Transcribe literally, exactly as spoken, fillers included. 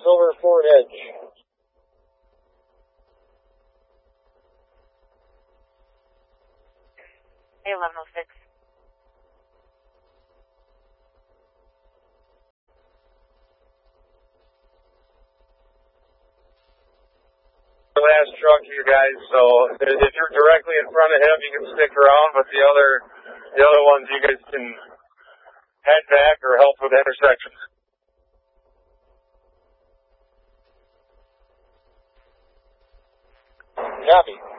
over Fort Edge. A eleven oh six. The last truck, you guys, so if you're directly in front of him, you can stick around, but the other, the other ones, you guys can head back or help with intersections. Copy.